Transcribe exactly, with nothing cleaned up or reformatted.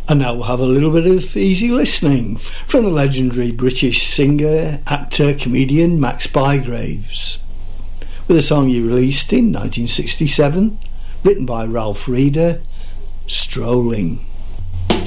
And now we'll have a little bit of easy listening from the legendary British singer, actor, comedian Max Bygraves, with a song he released in nineteen sixty-seven, written by Ralph Reeder, Strolling.